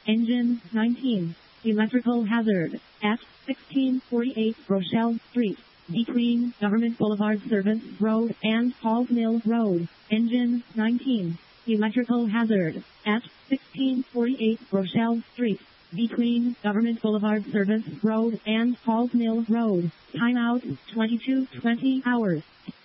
Engine 19. Electrical hazard. At 1648 Rochelle Street, between Government Boulevard Service Road and Halls Mill Road. Engine 19. Electrical hazard. At 1648 Rochelle Street, between Government Boulevard Service Road and Halls Mill Road. Timeout 22:20 hours.